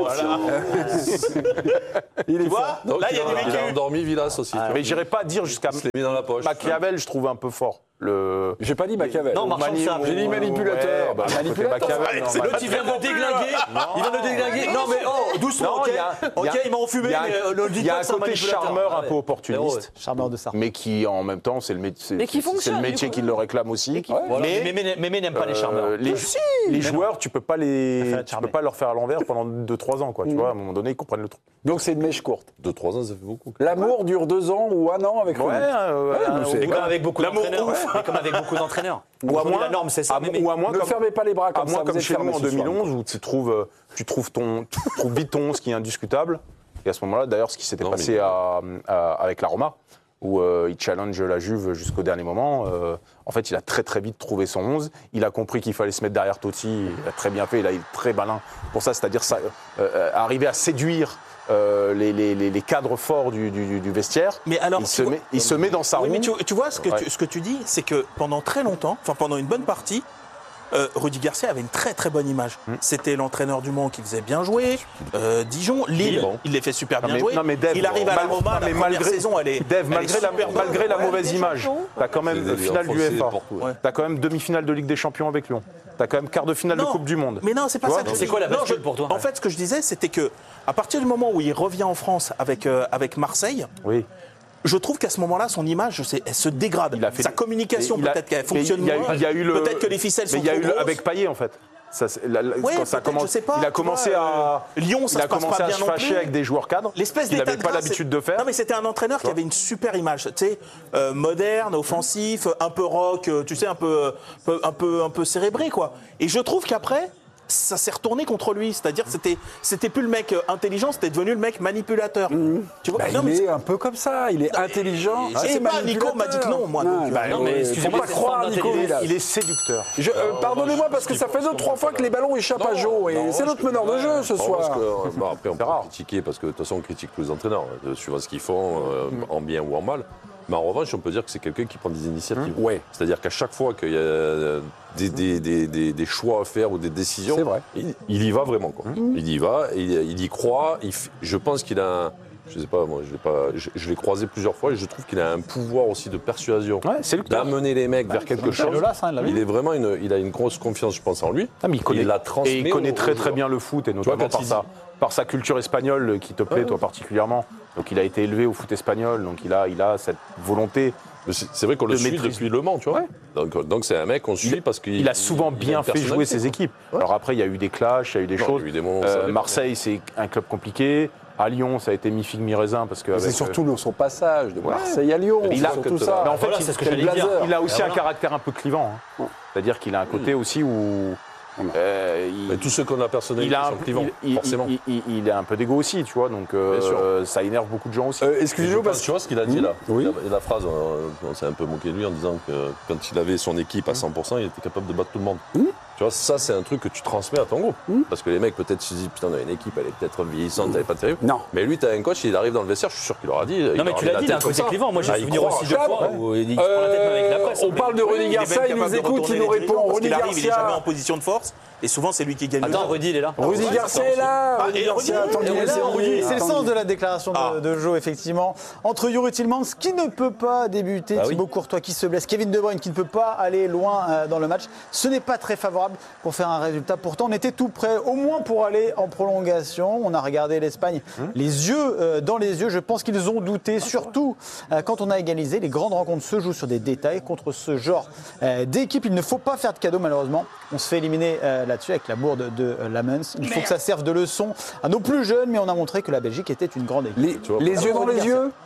Il est Tu fort. vois Donc, Là, il y a du il a vécu. endormi Villas aussi. tu vois. Mais j'irai pas dire jusqu'à Il se l'est mis dans la poche. Machiavel, je trouve un peu fort. Le... J'ai pas dit Machiavel. Non, marchand de Mani- sable. J'ai dit manipulateur. Ouais, Bah, côté manipulateur. Machiavel, non, c'est Machiavel. L'autre, il vient de déglinguer. Il vient de déglinguer. Non, mais oh, doucement, Non, ok. il y a- Ok, il y a- il m'a enfumé, il y a- mais euh, ne Il dites y a pas un que c'est un côté manipulateur. charmeur un Ouais. peu opportuniste, Charmeur de Sartre. mais qui en même temps, c'est le, mé- c'est- Mais qui c'est- c'est fonctionne, le du métier coup. qui le réclame aussi. Voilà, Mais Mémé Mémé n'aime pas les charmeurs. euh, les, les joueurs, tu peux pas les, préfère être tu charmé. peux pas leur faire à l'envers pendant deux trois ans, quoi. Tu vois, à un moment donné, ils comprennent le truc. Donc c'est une mèche courte. deux trois ans, ça fait beaucoup. L'amour dure deux ans ou un an avec Ouais, Rudy. euh, Ouais, euh, mais c'est- Mais comme avec beaucoup L'amour d'entraîneurs. ouf. Mais comme avec beaucoup d'entraîneurs. ou à Aujourd'hui, moins, la norme, c'est ça. à- Mémé. ou à moins Ne comme, fermez pas les bras à comme moins ça. comme vous êtes chez nous fermés en ce soir. deux mille onze où tu trouves, euh, tu trouves ton, tu trouves vite ton onze qui est indiscutable. Et à ce moment-là, d'ailleurs, ce qui s'était Non, passé mais- à- à- avec la Roma, où euh, il challenge la Juve jusqu'au dernier moment. euh, en fait, il a très très vite trouvé son onze. Il a compris qu'il fallait se mettre derrière Totti. Il a très bien fait. Il a été très malin pour ça, c'est-à-dire ça, euh, euh, arriver à séduire euh, les, les- les- les cadres forts du, du- du vestiaire. Mais alors, il tu se vois- met, il se met dans sa Oui, roue. mais tu, tu vois, ce que, Ouais. tu, ce que tu dis, c'est que pendant très longtemps, enfin pendant une bonne partie, euh, Rudy Garcia avait une très très bonne image. Hmm. C'était l'entraîneur du Mans qui faisait bien jouer. Euh, Dijon, Lille, Bon. il les fait super Non, bien mais- jouer. non, mais Dave, il arrive à la mal- Roma, non, la mais première malgré- saison, elle est, Dave, elle malgré, est la, super bonne. malgré la Ouais, mauvaise des image, champions. t'as quand même C'est des finale du enfoncés F A. partout, ouais. T'as quand même demi-finale de Ligue des Champions avec Lyon. T'as quand même quart de finale de Non, Coupe du Monde. Mais non, c'est pas Tu ça. vois, que je c'est dis. quoi la Non, bascule je- pour toi En fait, ce que je disais, c'était que à partir du moment où il revient en France avec, euh, avec Marseille, Oui. je trouve qu'à ce moment-là, son image, je sais, elle se dégrade. Il a fait Sa des- communication, il a- peut-être qu'elle mais fonctionne il y a eu- moins. il y a eu le- Peut-être que les ficelles sont Mais il y a trop eu le grosses. avec Payet en fait. Ça, c'est- la- la- Ouais, quand ça peut-être, commence, je sais pas, il a tu commencé vois, à euh, Lyon, ça il se a passe commencé pas à bien se non fâcher plus. avec des joueurs cadres. L'espèce qu'il d'état n'avait de pas grâce, l'habitude c'est- de faire. Non, mais c'était un entraîneur qui avait une super image, tu sais, euh, moderne, offensif, un peu rock, euh, tu sais, un peu, peu- un peu, un peu cérébré, quoi. Et je trouve qu'après, ça s'est retourné contre lui, c'est-à-dire que c'était, c'était plus le mec euh, intelligent, c'était devenu le mec manipulateur. Tu vois Bah, Non, il mais est un peu comme ça, il est intelligent. je sais et pas, Nico m'a dit que non, moi, donc, bah, non, mais euh, excusez-moi, faut pas c'est une croire forme Nico. d'intelligence. Villa. Il est séducteur. Je- euh, Pardonnez-moi parce que ça fait deux trois fois que les ballons échappent à Jo et c'est notre meneur de jeu ce Non, soir. parce que, euh, bon, après, on peut rare. critiquer, parce que de toute façon, on critique tous les entraîneurs, euh, suivant ce qu'ils font, euh, en bien ou en mal. Mais en revanche, on peut dire que c'est quelqu'un qui prend des initiatives. Ouais. C'est-à-dire qu'à chaque fois qu'il y a des, des- des- des- des choix à faire ou des décisions, C'est vrai. Il, il y va vraiment. Quoi. Il y va, il, il y croit. Il f- je pense qu'il a un. Je sais pas, moi, je l'ai pas, je, je l'ai croisé plusieurs fois et je trouve qu'il a un pouvoir aussi de persuasion, Ouais, séducteur. d'amener les mecs vers quelque chose. Lolas, hein, il l'a vu. Il est vraiment une, il a une grosse confiance, je pense, en lui. Ah, mais il connaît, Et il la transmet et il connaît aux- très aux très joueurs. bien le foot et notamment quand par il sa, par sa culture espagnole qui te plaît toi particulièrement. Donc il a été élevé au foot espagnol, donc il a, il a cette volonté. Mais C'est c'est vrai qu'on le de suit maîtrise. depuis Le Mans, tu vois. Donc donc c'est un mec qu'on suit parce qu'il Il a souvent il a bien une fait jouer personnalité, ses quoi. équipes. Alors après il y a eu des clashs, il y a eu des Non, choses. il y a eu des moments où ça Euh, allait Marseille c'est un club compliqué. À Lyon ça a été mi figue mi raisin parce que C'est avec, surtout le- son passage de Marseille à Lyon, Il c'est a- surtout que ça. Mais en fait, Voilà, il- c'est ce que quel j'allais dire. blazer. il a aussi Et un voilà. caractère un peu clivant. hein. C'est-à-dire qu'il a un côté aussi où euh, il, Mais tous ceux qu'on a personnalisés il a un, sont clivants, il- il- forcément. il- il- il a un peu d'ego aussi, tu vois. Donc euh, Bien sûr. euh, ça énerve beaucoup de gens aussi. Euh, Et je Excusez-nous pense- parce tu vois ce qu'il a dit là Oui. la, la phrase, euh, on s'est un peu moqué de lui en disant que quand il avait son équipe à cent pour cent, il était capable de battre tout le monde. Tu vois, ça c'est un truc que tu transmets à ton groupe. Parce que les mecs peut-être se disent, putain, on a une équipe, elle est peut-être vieillissante, elle n'est pas terrible. Non. Mais lui, tu as un coach, il arrive dans le vestiaire, je suis sûr qu'il leur a dit. Non, mais tu l'as dit, il a un côté clivant. Moi, j'ai Ah, il souvenir croit. aussi deux Chab, fois où il prend la tête avec la presse. on parle de Rudy Il est Garcia, même il nous capable de écoute, retourner il nous les répond. dirigeants, parce Rudy qu'il arrive, il est jamais en Garcia. position de force, et souvent c'est lui qui gagne le Attends, jeu. Rudy, il est là. Rudy Garcia est là. Ah, Rudy et Garcia, Rudy, attendez, il est là, laissez Rudy. Rudy. C'est le sens de la déclaration de, Ah. de Joe, effectivement. Entre Yuri Tillmans, qui ne peut pas débuter, Ah oui. Thibaut Courtois qui se blesse, Kevin De Bruyne qui ne peut pas aller loin euh, dans le match. Ce n'est pas très favorable pour faire un résultat. Pourtant, on était tout prêt, au moins pour aller en prolongation. On a regardé l'Espagne les yeux euh, dans les yeux. Je pense qu'ils ont douté, surtout euh, quand on a égalisé. Les grandes rencontres se jouent sur des détails. Contre ce genre euh, d'équipe, il ne faut pas faire de cadeaux, malheureusement. On se fait éliminer euh, là-dessus avec la bourde de euh, Lamens. Il faut que ça serve de leçon à nos plus jeunes, mais on a montré que la Belgique était une grande équipe. Les, Tu vois, les yeux dans les yeux.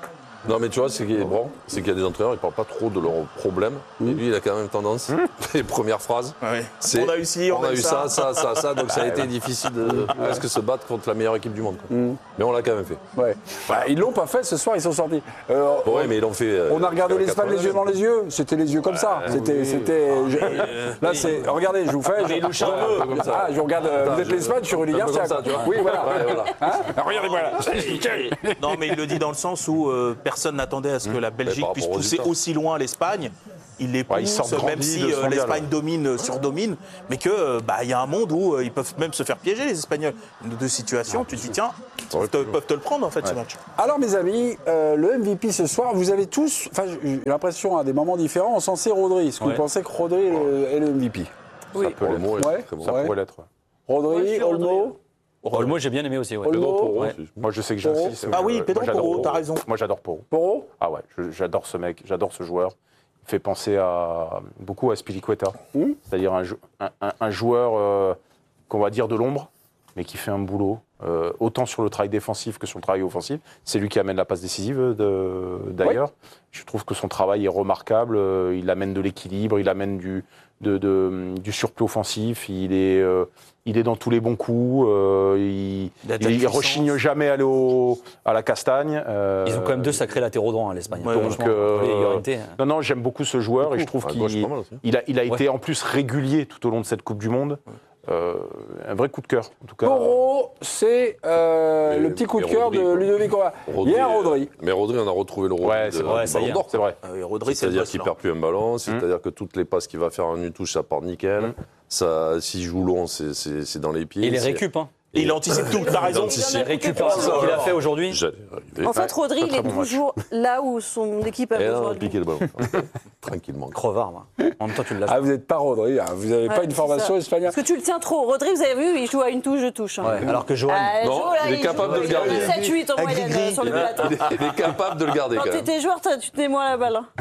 Non, mais tu vois, c'est qu'il est bon, c'est qu'il y a des entraîneurs, ils ne parlent pas trop de leurs problèmes. Et lui, il a quand même tendance, les premières phrases, Ouais. c'est On a eu ci, on, on a a eu eu ça, ça, ça, ça, donc ça a été difficile de presque se battre contre la meilleure équipe du monde. quoi. Mais on l'a quand même fait. Ouais. Bah, ils l'ont pas fait ce soir, ils sont sortis. Euh, Oui, mais ils l'ont fait. euh, On a regardé jusqu'à l'Espagne les yeux dans les yeux. C'était les yeux comme ça. C'était, c'était. je- Là, c'est. Regardez, je vous fais. Je, comme ça. ah, je regarde. euh, Vous êtes l'Espagne, je suis Rudy un peu Garcia. comme ça, tu vois. Oui, voilà. Ouais, voilà. Hein Regardez-moi là. Non, mais il le dit dans le sens où euh, personne n'attendait à ce que la Belgique par puisse rapport aux pousser résultats. aussi loin l'Espagne. Il les pousse, Ouais, ils sortent même grandis si de ce euh, mondial, l'Espagne ouais. domine, euh, surdomine, mais que euh, bah, il y a un monde où euh, ils peuvent même se faire piéger, les Espagnols. De deux situations, tu te dis, tiens, ils te- peuvent te le prendre en fait, ce match. Alors, mes amis, euh, le M V P ce soir, vous avez tous. Enfin, j'ai l'impression à des moments différents, on s'en sait Rodri. Est-ce que Ouais. vous pensez que Rodri est le, est le M V P? Oui. peut l'être. Olmo est Ouais. très bon. Ça Ouais. pourrait l'être. ouais. Rodri, Moi, je suis Rodri. Olmo. Olmo, j'ai bien aimé aussi. Ouais. Olmo. Pedro Porro, Ouais. c'est- Moi, je sais que Porro. j'insiste. Ah moi, oui, je- Pedro moi, j'adore Porro, t'as raison. Moi, j'adore Porro. Porro. Ah ouais, je- j'adore ce mec, j'adore ce joueur. Il fait penser à, beaucoup à Spilicueta. Mmh. C'est-à-dire un, jou- un- un- un joueur euh, qu'on va dire de l'ombre, mais qui fait un boulot, euh, autant sur le travail défensif que sur le travail offensif. C'est lui qui amène la passe décisive de- d'ailleurs. Je trouve que son travail est remarquable. euh, Il amène de l'équilibre, il amène du, de, de- du surplus offensif. Il est, euh, il est dans tous les bons coups. euh, il Il a de la il, il puissance. rechigne jamais à aller au- à la castagne. euh, Ils ont quand même deux sacrés latéraux droits, hein, l'Espagne. Ouais, donc, Franchement, euh, Oli et Llorente, Non, non, j'aime beaucoup ce joueur et je trouve À qu'il gauche, pas mal aussi. il a, il a Ouais. été en plus régulier tout au long de cette Coupe du Monde. Euh, un vrai coup de cœur, en tout cas. Porro, c'est euh, Mais- le petit coup de mais cœur Rodri, de quoi. Ludovic Roa. Rodri, Hier, euh, Rodri. Mais Rodri, on a retrouvé le Rodri Ouais, de- c'est du vrai, ça y Ballon est. d'Or. C'est vrai. Ah oui, Rodri, c'est le C'est-à-dire boss, qu'il là. perd plus un ballon, c'est-à-dire que toutes les passes qu'il va faire en une touche, ça part nickel. Ça, s'il joue long, c'est- c'est c'est dans les pieds. Et les c'est- récup, hein. Et il anticipe tout, t'as raison. anticipe. Les récupérations qu'il a fait aujourd'hui. J'allais arriver. En fait, Rodri, très, il très est bon match. toujours là où son équipe a Et là, besoin on a de lui. piqué le ballon. Tranquillement. Crevard, moi. En même temps, tu le lâches. Ah, vous n'êtes pas Rodri, hein. Vous n'avez Ouais, pas une c'est formation ça. espagnole. Parce que tu le tiens trop. Rodri, vous avez vu, il joue à une touche, je touche. hein. Ouais, alors que Johan. Ah, Non, Jo, là, il est capable joue- de le garder. Il a sept huit en Avec moyenne Gris. euh, sur le plateau. Il est capable de le garder Quand quand même. t'étais joueur, t'as- tu tenais moins la balle. hein.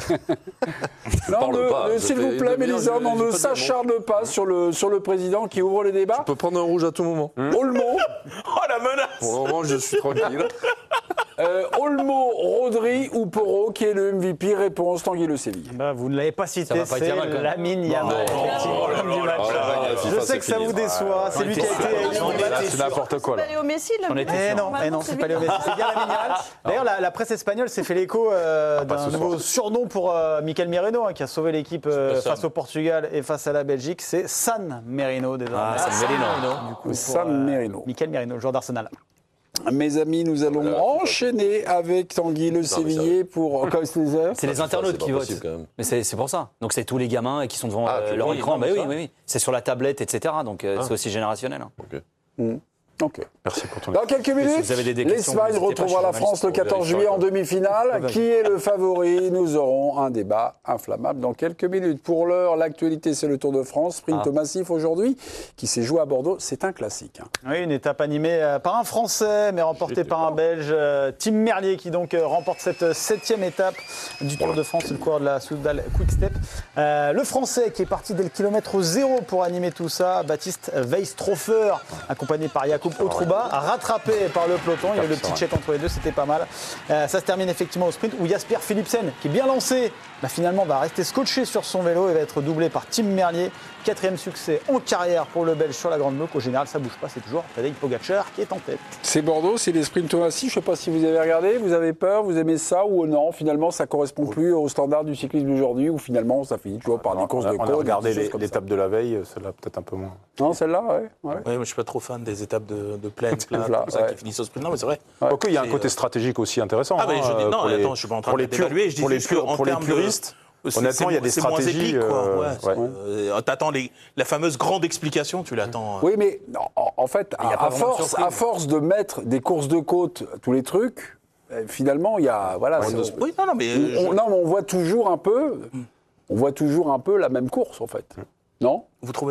Non, parle ne- pas, ne- je s'il fais vous une plaît, demi-heure, Mélisande, je- on je ne peux dire s'acharne pas sur le, sur le président qui ouvre le débat. On peut prendre un rouge à tout moment. Olmo, Oh la menace. Pour le moment, je suis tranquille. euh, Olmo, Rodri ou Porro, qui est le M V P? Réponse Tanguy Le Séville. Bah, vous ne l'avez pas cité, Ça va pas être c'est Yamal, quand même. Lamine Yamal. effectivement, l'homme du match. Oh là là, Je FIFA, sais c'est que ça fini. vous déçoit. C'est lui qui a été élu. on Là, était c'est sûr. n'importe quoi. Pas Là. Léo Messi, le On était Eh sûr. non, eh non, c'est pas Léo Messi, c'est bien Lamine Yamal. D'ailleurs, la, la presse espagnole s'est fait l'écho euh, pas d'un ce nouveau soir. surnom pour euh, Mikel Merino, hein, qui a sauvé l'équipe euh, C'est pas face au Portugal et face à la Belgique. C'est San Merino, désormais. Ah, San Merino. Du coup, pour, San euh, Merino. Mikel Merino, joueur d'Arsenal. Mes amis, nous allons Voilà. enchaîner avec Tanguy Le Sévillier pour. Quand c'est les heures C'est les FIFA, internautes c'est pas qui votent. possible, quand même. Mais c'est c'est pour ça. Donc c'est tous les gamins qui sont devant Ah, euh, tu- leur oui, écran. non, Bah mais oui, ça. oui, oui. C'est sur la tablette, et cetera. Donc euh, Ah. c'est aussi générationnel. hein. Ok. Ok. Merci pour ton Dans quelques minutes, vous avez des- des questions, l'Espagne n'hésitez pas, retrouvera je la suis France le journaliste, on quatorze juillet vérifiera, en quoi. demi-finale. Qui est le favori? Nous aurons un débat inflammable dans quelques minutes. Pour l'heure, l'actualité, c'est le Tour de France. Sprint Ah. massif aujourd'hui, qui s'est joué à Bordeaux. C'est un classique. hein. Oui, une étape animée euh, par un Français, mais remportée J'étais par un pas. Belge, euh, Tim Merlier, qui donc euh, remporte cette euh, septième étape du Tour de France, le coureur de la Soudal Quick Step. Euh, le Français qui est parti dès le kilomètre zéro pour animer tout ça, Baptiste Weistrofer, accompagné par Jakub Otruba, rattrapé par le peloton. Il y a eu le petit check entre les deux, c'était pas mal. Euh, ça se termine effectivement au sprint où Jasper Philipsen, qui est bien lancé, bah, finalement va rester scotché sur son vélo et va être doublé par Tim Merlier. Quatrième succès en carrière pour le Belge sur la Grande Boucle. Au général, ça bouge pas, c'est toujours Tadej Pogacar qui est en tête. C'est Bordeaux, c'est les sprints massifs. Je ne sais pas si vous avez regardé, vous avez peur, vous aimez ça ou non? Finalement, ça ne correspond plus au standard du cyclisme d'aujourd'hui ou finalement, ça finit toujours par des courses on a, de on a côte. regardé des choses les- comme l'étape de la veille, celle-là peut-être un peu moins. ça. Non, celle-là, ouais. ouais. Ouais, moi je suis pas trop fan des étapes de, de plaine, plat, Là, comme ça, ouais. qui finissent au sprint. Non, mais c'est vrai. Quoique, il y a un C'est, côté euh, stratégique aussi intéressant. Ah, mais je hein, dis, non, pour les- attends, je suis pas en train pour de les purs- d'évaluer. Je dis pour les juste purs- qu'en pour les termes de- puristes, c'est- honnêtement, il y a des c'est moins stratégies, épique, quoi. euh, Ouais, c'est- ouais. euh, T'attends les- la fameuse grande explication, tu l'attends. euh. Oui, mais non, en, en fait, Il y a à, pas à vraiment de force, surprise. à force de mettre des courses de côte, tous les trucs, euh, finalement, il y a. Voilà, c'est- Oui, non, non, mais. euh, on, je- non, mais on voit toujours un peu. On voit toujours un peu la même course, en fait. Non? Vous trouvez, vous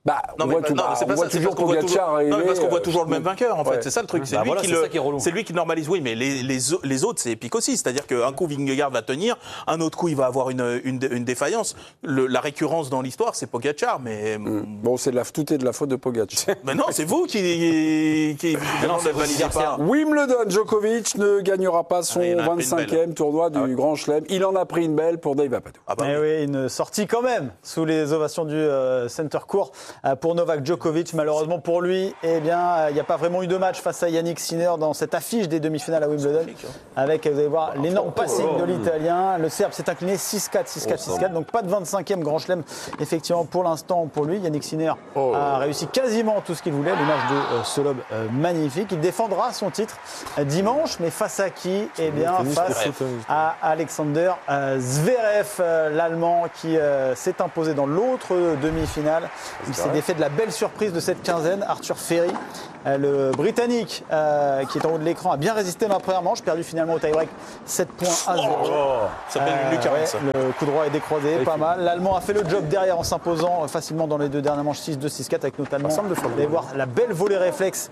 Bah, Non, on mais voit, bah, tout, non, mais c'est on pas voit ça, c'est toujours parce qu'on voit Pogacar toujours, arriver. non, mais parce qu'on voit euh, toujours le même vainqueur, en fait. ouais. C'est ça le truc. C'est Bah lui, voilà, qui c'est le- ça qui est relou. c'est lui qui normalise. Oui, mais les, les, les autres, c'est épique aussi. C'est-à-dire qu'un coup, Vingegaard va tenir, un autre coup, il va avoir une, une, une défaillance. Le, la récurrence dans l'histoire, c'est Pogacar, mais. Bon, c'est de la, tout est de la faute de Pogacar. Mais non, c'est vous qui. qui Mais non, ne c'est validez Garcia. pas. Wimbledon, Djokovic ne gagnera pas son Ah, il en a pris une vingt-cinquième tournoi du Ah ouais. Grand Chelem. Il en a pris une belle pour Dave Apadou. Ah bah Eh oui. oui, une sortie quand même sous les ovations du euh, Center Court euh, pour Novak Djokovic. Malheureusement pour lui, eh bien, euh, il n'y a pas vraiment eu de match face à Yannick Sinner dans cette affiche des demi-finales à Wimbledon. Avec, vous allez voir, l'énorme passing de l'Italien. Le Serbe s'est incliné six quatre, six quatre, six quatre. Donc pas de vingt-cinquième Grand Chelem, effectivement, pour l'instant pour lui. Yannick Sinner Oh. a réussi quasiment tout ce qu'il voulait. L'image de euh, ce lob euh, magnifique. Il défendra son titre euh, dimanche, mais face à qui? Eh bien, face à Alexander euh, Zverev, euh, l'Allemand qui euh, s'est imposé dans l'autre demi-finale. Il s'est défait de la belle surprise de cette quinzaine, Arthur Ferry. Euh, le Britannique, euh, qui est en haut de l'écran, a bien résisté dans la première manche, perdu finalement au tie-break sept points à zéro. Ça s'appelle une lucarne, ouais, ça. le coup droit est décroisé, pas mal. L'Allemand a fait le job derrière en s'imposant facilement dans les deux dernières manches six deux, six quatre, avec notamment, vous allez voir, la belle volée réflexe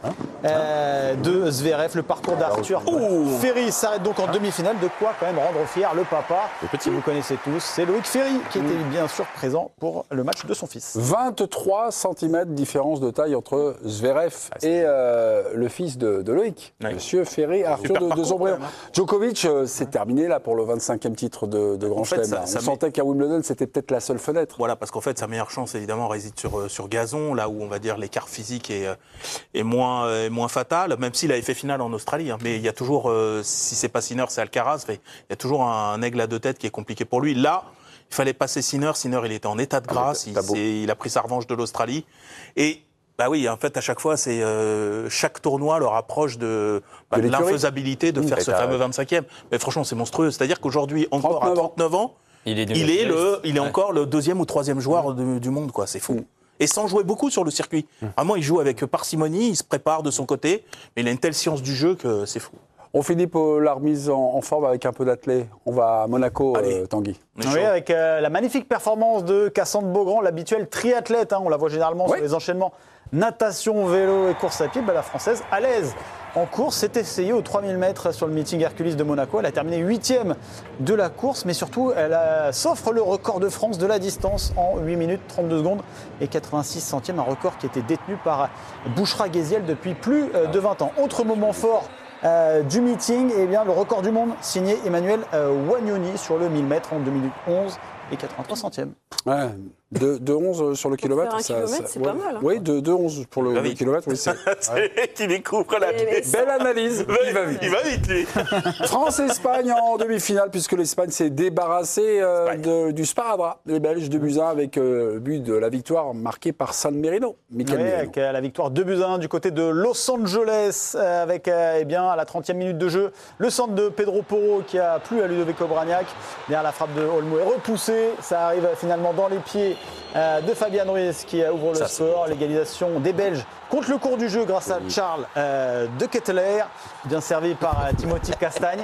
euh, de Zverev, le parcours d'Arthur Ferry s'arrête donc en demi-finale. De quoi quand même rendre fier le papa, que vous connaissez tous, c'est Loïc Ferry, qui était bien sûr présent pour le match de son fils. vingt-trois centimètres de différence de taille entre Zverev et euh, le fils de, de Loïc, Ouais. Monsieur Ferry, Arthur Super de, de parcours, Zombréon. quand même, hein. Djokovic, euh, c'est terminé là pour le vingt-cinquième titre de, de Grand En fait, Chelem. ça- là. On ça met- sentait qu'à Wimbledon, c'était peut-être la seule fenêtre. Voilà, parce qu'en fait, sa meilleure chance, évidemment, réside sur, euh, sur gazon, là où on va dire l'écart physique est, euh, est, moins, euh, est moins fatal, même s'il avait fait finale en Australie. Hein. Mais il y a toujours, euh, si c'est pas Sinner, c'est Alcaraz. Fait, il y a toujours un, un aigle à deux têtes qui est compliqué pour lui. Là, il fallait passer Sinner. Sinner, il était en état de grâce. Il, t'as beau. s'est- il a pris sa revanche de l'Australie. Et. Bah oui, en fait, à chaque fois, c'est euh, chaque tournoi leur approche de, bah, De de l'écurie. l'infaisabilité de faire Et ce t'as- fameux vingt-cinquième. Mais franchement, c'est monstrueux. C'est-à-dire qu'aujourd'hui, encore à trente-neuf ans. trente-neuf ans, Il est, il est, le, il est Ouais. encore le deuxième ou troisième joueur du, du monde, quoi. C'est fou. Et sans jouer beaucoup sur le circuit. Vraiment, il joue avec parcimonie, il se prépare de son côté, mais il a une telle science du jeu que c'est fou. On finit pour la remise en, en forme avec un peu d'athlète. On va à Monaco, Allez. euh, Tanguy. On est Oui, chaud. avec euh, la magnifique performance de Cassandre Beaugrand, l'habituel triathlète, hein, on la voit généralement Oui. sur les enchaînements natation, vélo et course à pied. Bah, la Française, à l'aise en course, s'est essayée aux trois mille mètres sur le meeting Hercules de Monaco. Elle a terminé huitième de la course, mais surtout, elle a- s'offre le record de France de la distance en huit minutes trente-deux secondes et quatre-vingt-six centièmes, un record qui était détenu par Bouchra Ghéziel depuis plus euh, de vingt ans. Autre moment fort Euh, du meeting, eh bien, le record du monde signé Emmanuel euh, Wagnoni sur le mille mètres en deux minutes onze et quatre-vingt-trois centièmes. Ouais, de, de onze sur le Pour kilomètre. faire un kilomètre, c'est ouais. pas mal, hein. Oui, de, de onze pour le, va le vite. kilomètre. Oui, c'est- C'est qui découvre la Mais- mais ça- Belle analyse, il va vite. Il va vite, lui. France-Espagne en demi-finale, puisque l'Espagne s'est débarrassée euh, de- du sparadrap. Les Belges de buts à un avec euh, le but de la victoire marqué par San Marino. Michael Oui, Merino. avec euh, la victoire deux buts à un du côté de Los Angeles, euh, avec euh, eh bien, à la trentième minute de jeu, le centre de Pedro Porro qui a plu à Ludovico Braniac. Derrière la frappe de Olmo est repoussée. Ça arrive finalement dans les pieds euh, de Fabian Ruiz qui euh, ouvre le Ça, c'est score. L'égalisation des Belges contre le cours du jeu grâce à Charles euh, de Ketteler, bien servi par euh, Timothy Castagne.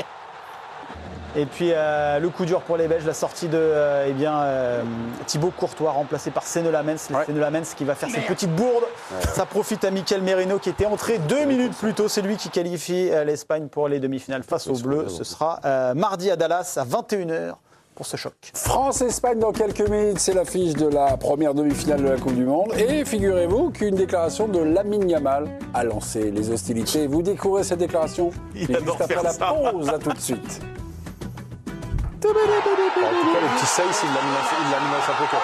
Et puis euh, le coup dur pour les Belges, la sortie de euh, eh bien, euh, Thibaut Courtois, remplacé par Sene Lamens. Ouais. Sene Lamens qui va faire ses petites bourdes. Ça profite à Michael Merino qui était entré deux minutes plus tôt. C'est lui qui qualifie euh, l'Espagne pour les demi-finales face aux Bleus. Ce sera euh, mardi à Dallas à vingt et une heures pour ce choc. France-Espagne dans quelques minutes, c'est l'affiche de la première demi-finale de la Coupe du Monde. Et figurez-vous qu'une déclaration de Lamine Yamal a lancé les hostilités. Vous découvrez cette déclaration Il mais adore juste après faire la ça. pause. À tout de suite. En tout cas, le petit Seyss, il l'a mis dans- il l'a mis dans sa pocket.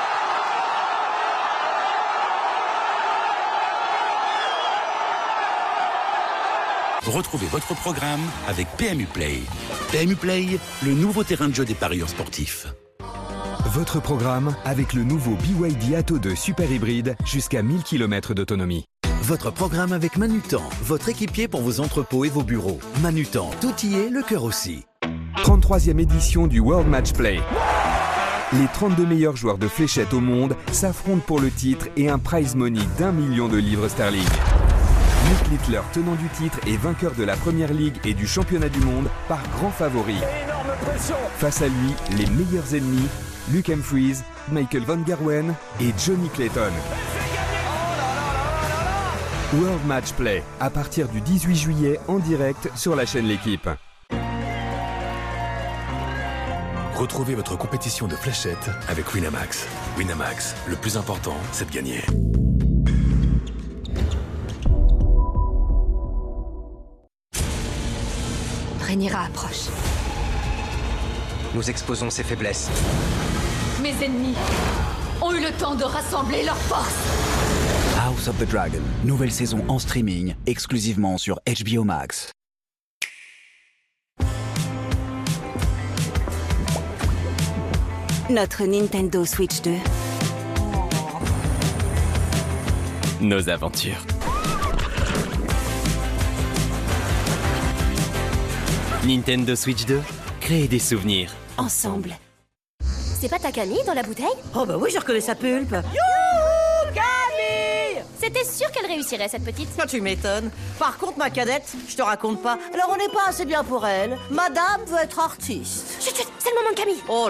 Retrouvez votre programme avec P M U Play. P M U Play, le nouveau terrain de jeu des parieurs sportifs. Votre programme avec le nouveau B Y D Atto deux Super Hybride jusqu'à mille kilomètres d'autonomie. Votre programme avec Manutan, votre équipier pour vos entrepôts et vos bureaux. Manutan, tout y est, le cœur aussi. trente-troisième édition du World Match Play. Les trente-deux meilleurs joueurs de fléchettes au monde s'affrontent pour le titre et un prize money d'un million de livres sterling. Nick Littler, tenant du titre et vainqueur de la Première Ligue et du Championnat du Monde, par grand favori. Face à lui, les meilleurs ennemis, Luke Humphries, Michael Van Gerwen et Johnny Clayton. World Match Play, à partir du dix-huit juillet en direct sur la chaîne L'Équipe. Retrouvez votre compétition de fléchettes avec Winamax. Winamax, le plus important, c'est de gagner. Rhaenyra approche. Nous exposons ses faiblesses. Mes ennemis ont eu le temps de rassembler leurs forces. House of the Dragon, nouvelle saison en streaming, exclusivement sur H B O Max. Notre Nintendo Switch deux. Nos aventures. Nintendo Switch deux, créer des souvenirs. Ensemble. C'est pas ta Camille dans la bouteille? Oh bah oui, je reconnais sa pulpe. Youhou, Camille! C'était sûr qu'elle réussirait, cette petite. Ah, tu m'étonnes. Par contre, ma cadette, je te raconte pas. Alors on n'est pas assez bien pour elle. Madame veut être artiste. Chut, chut, c'est le moment de Camille. Oh